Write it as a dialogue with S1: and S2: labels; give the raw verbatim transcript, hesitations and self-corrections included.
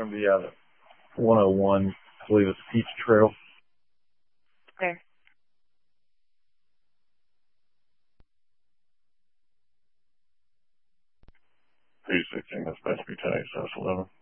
S1: going to be out at one oh one, I believe it's Peach Trail.
S2: Okay.
S1: three sixteen, that's supposed to be tagged, so it's eleven.